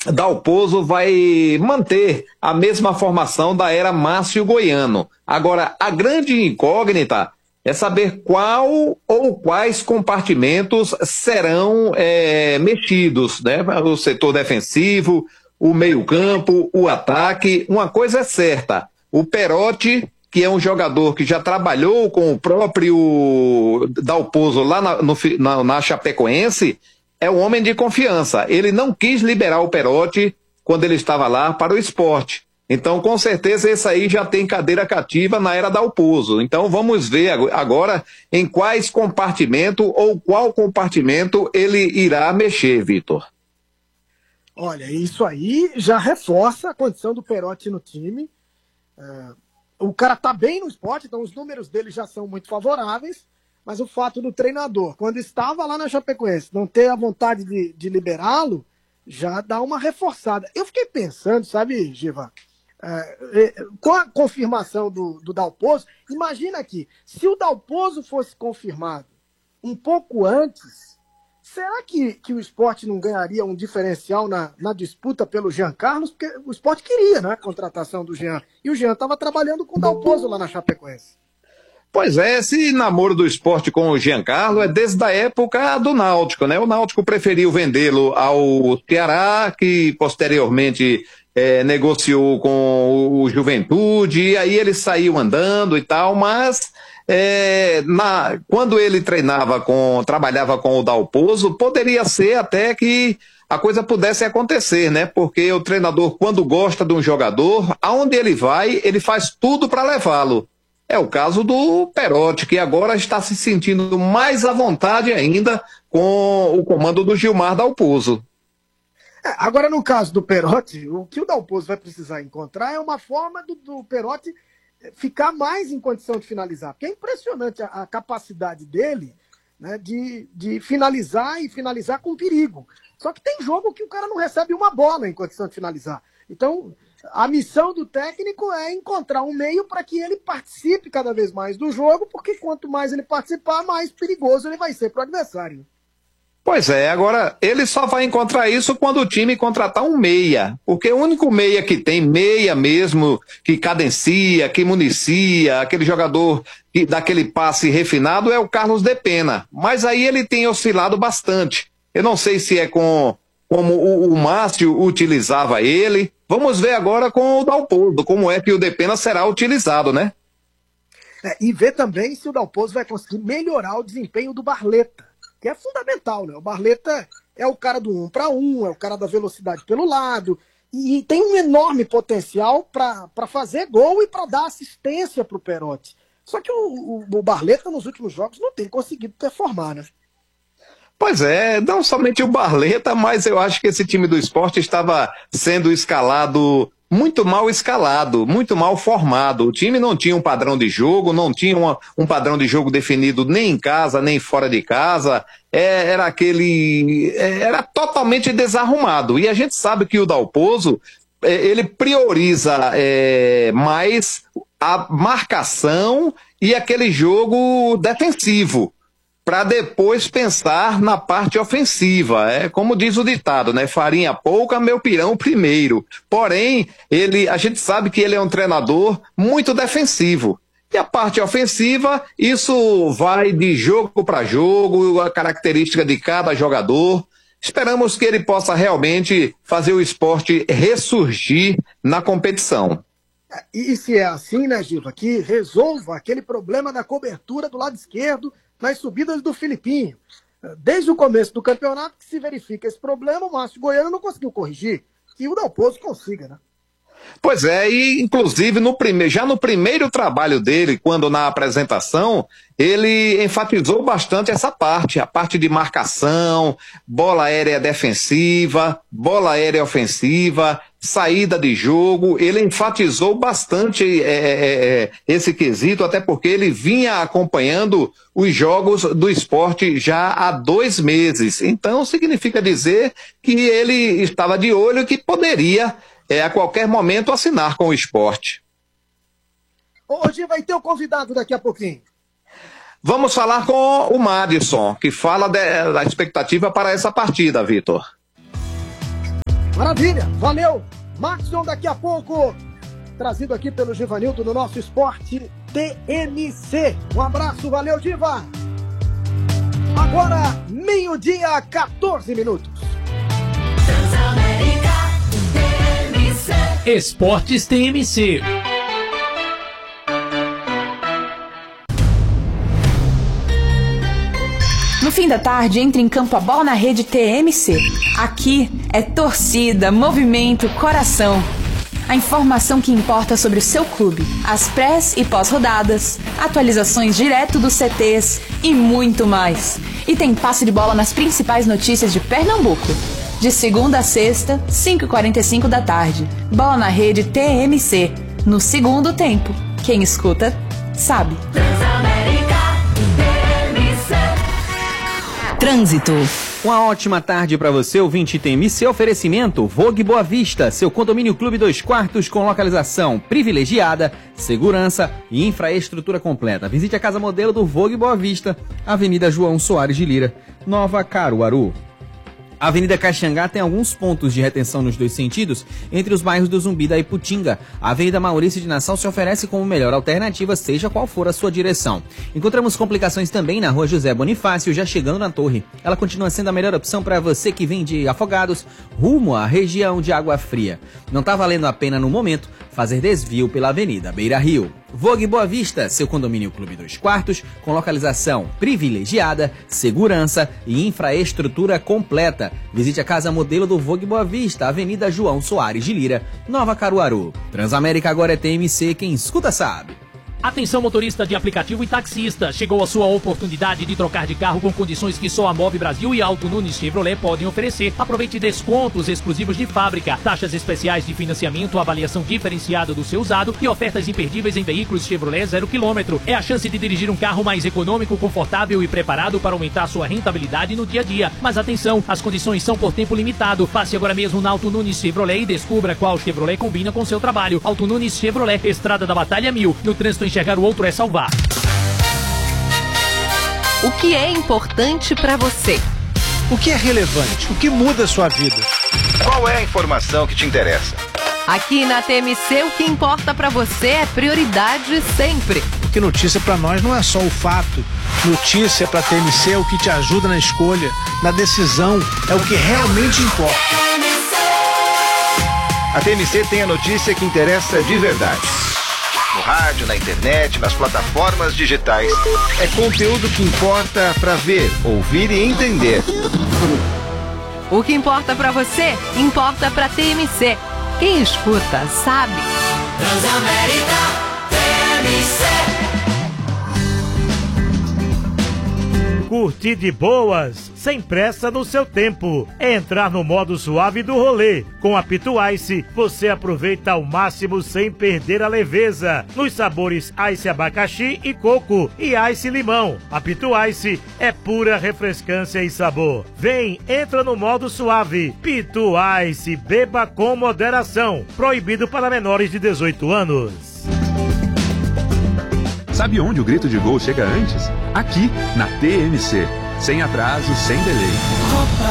Dalpozo vai manter a mesma formação da era Márcio Goiano. Agora, a grande incógnita é saber qual ou quais compartimentos serão mexidos, né? O setor defensivo, o meio-campo, o ataque. Uma coisa é certa: o Perotti, que é um jogador que já trabalhou com o próprio Dalpozo lá na Chapecoense, é um homem de confiança. Ele não quis liberar o Perotti quando ele estava lá para o Sport. Então, com certeza, esse aí já tem cadeira cativa na era Dalpozo. Então, vamos ver agora em quais compartimento ou qual compartimento ele irá mexer, Vitor. Olha, isso aí já reforça a condição do Perotti no time. O cara tá bem no Sport, então os números dele já são muito favoráveis. Mas o fato do treinador, quando estava lá na Chapecoense, não ter a vontade de liberá-lo, já dá uma reforçada. Eu fiquei pensando, sabe, Giva, com a confirmação do Dalpozo, imagina aqui, se o Dalpozo fosse confirmado um pouco antes, será que o Sport não ganharia um diferencial na disputa pelo Jean Carlos? Porque o Sport queria, né, a contratação do Jean. E o Jean estava trabalhando com o Dalpozo lá na Chapecoense. Pois é, esse namoro do Sport com o Giancarlo é desde a época do Náutico, né? O Náutico preferiu vendê-lo ao Ceará, que posteriormente negociou com o Juventude, e aí ele saiu andando e tal, mas quando ele trabalhava com o Dalpozo, poderia ser até que a coisa pudesse acontecer, né? Porque o treinador, quando gosta de um jogador, aonde ele vai, ele faz tudo para levá-lo. É o caso do Perotti, que agora está se sentindo mais à vontade ainda com o comando do Gilmar Dalpozo. Agora, no caso do Perotti, o que o Dalpozo vai precisar encontrar é uma forma do Perotti ficar mais em condição de finalizar. Porque é impressionante a capacidade dele, né, de finalizar e finalizar com perigo. Só que tem jogo que o cara não recebe uma bola em condição de finalizar. Então, a missão do técnico é encontrar um meio para que ele participe cada vez mais do jogo, porque quanto mais ele participar, mais perigoso ele vai ser para o adversário. Pois é, agora ele só vai encontrar isso quando o time contratar um meia, porque o único meia que tem, meia mesmo, que cadencia, que municia, aquele jogador que dá aquele passe refinado é o Carlos de Pena, mas aí ele tem oscilado bastante. Eu não sei se é como o Márcio utilizava ele. Vamos ver agora com o Dalpozo, como é que o Depena será utilizado, né? E ver também se o Dalpozo vai conseguir melhorar o desempenho do Barleta, que é fundamental, né? O Barleta é o cara do 1 para 1, é o cara da velocidade pelo lado, e tem um enorme potencial para fazer gol e para dar assistência para o Perotti. Só que o Barleta nos últimos jogos não tem conseguido performar, né? Pois é, não somente o Barleta, mas eu acho que esse time do Sport estava sendo escalado, muito mal formado. O time não tinha um padrão de jogo, não tinha um padrão de jogo definido nem em casa, nem fora de casa. Era totalmente desarrumado. E a gente sabe que o Dalpozo, ele prioriza mais a marcação e aquele jogo defensivo, para depois pensar na parte ofensiva. É como diz o ditado, né? Farinha pouca, meu pirão primeiro. Porém, a gente sabe que ele é um treinador muito defensivo. E a parte ofensiva, isso vai de jogo para jogo, a característica de cada jogador. Esperamos que ele possa realmente fazer o esporte ressurgir na competição. E se é assim, né, Gilva, que resolva aquele problema da cobertura do lado esquerdo nas subidas do Filipinho. Desde o começo do campeonato que se verifica esse problema, o Márcio Goiano não conseguiu corrigir. Que o Dalpozo consiga, né? Pois é, e inclusive já no primeiro trabalho dele, quando na apresentação, ele enfatizou bastante essa parte, a parte de marcação, bola aérea defensiva, bola aérea ofensiva, saída de jogo. Ele enfatizou bastante esse quesito, até porque ele vinha acompanhando os jogos do Sport já há 2 meses. Então significa dizer que ele estava de olho que poderia a qualquer momento assinar com o Sport. Hoje vai ter o convidado daqui a pouquinho. Vamos falar com o Madison, que fala da expectativa para essa partida, Vitor. Maravilha, valeu. Maxson, daqui a pouco, trazido aqui pelo Givanildo no nosso Esporte TMC. Um abraço, valeu, Giva. Agora, 12h, 14 minutos. Esportes TMC. No fim da tarde, entra em campo a Bola na Rede TMC. Aqui é torcida, movimento, coração. A informação que importa sobre o seu clube, as pré- e pós-rodadas, atualizações direto dos CTs e muito mais. E tem passe de bola nas principais notícias de Pernambuco. De segunda a sexta, 5h45 da tarde. Bola na Rede TMC. No segundo tempo. Quem escuta, sabe. Trânsito. Uma ótima tarde para você, ouvinte TMC. Oferecimento Vogue Boa Vista, seu condomínio clube 2 quartos com localização privilegiada, segurança e infraestrutura completa. Visite a casa modelo do Vogue Boa Vista, Avenida João Soares de Lira, Nova Caruaru. A Avenida Caxangá tem alguns pontos de retenção nos dois sentidos, entre os bairros do Zumbi e da Iputinga. A Avenida Maurício de Nassau se oferece como melhor alternativa, seja qual for a sua direção. Encontramos complicações também na Rua José Bonifácio, já chegando na Torre. Ela continua sendo a melhor opção para você que vem de Afogados, rumo à região de Água Fria. Não está valendo a pena no momento fazer desvio pela Avenida Beira Rio. Vogue Boa Vista, seu condomínio clube 2 quartos, com localização privilegiada, segurança e infraestrutura completa. Visite a casa modelo do Vogue Boa Vista, Avenida João Soares de Lira, Nova Caruaru. Transamérica agora é TMC, quem escuta sabe. Atenção, motorista de aplicativo e taxista. Chegou a sua oportunidade de trocar de carro com condições que só a Move Brasil e Auto Nunes Chevrolet podem oferecer. Aproveite descontos exclusivos de fábrica, taxas especiais de financiamento, avaliação diferenciada do seu usado e ofertas imperdíveis em veículos Chevrolet 0 km. É a chance de dirigir um carro mais econômico, confortável e preparado para aumentar sua rentabilidade no dia a dia. Mas atenção, as condições são por tempo limitado. Passe agora mesmo na Auto Nunes Chevrolet e descubra qual Chevrolet combina com seu trabalho. Auto Nunes Chevrolet, Estrada da Batalha 1000. No trânsito, enxergar o outro é salvar. O que é importante para você? O que é relevante? O que muda a sua vida? Qual é a informação que te interessa? Aqui na TMC, o que importa para você é prioridade sempre. Porque notícia para nós não é só o fato. Notícia para TMC é o que te ajuda na escolha, na decisão, é o que realmente importa. A TMC tem a notícia que interessa de verdade. No rádio, na internet, nas plataformas digitais. É conteúdo que importa para ver, ouvir e entender. O que importa para você, importa para TMC. Quem escuta, sabe. Transamérica TMC. Curtir de boas, sem pressa no seu tempo. É entrar no modo suave do rolê. Com a Pitu Ice, você aproveita ao máximo sem perder a leveza. Nos sabores Ice Abacaxi e Coco e Ice Limão. A Pitu Ice é pura refrescância e sabor. Vem, entra no modo suave. Pitu Ice, beba com moderação. Proibido para menores de 18 anos. Sabe onde o grito de gol chega antes? Aqui, na TMC. Sem atraso, sem delay.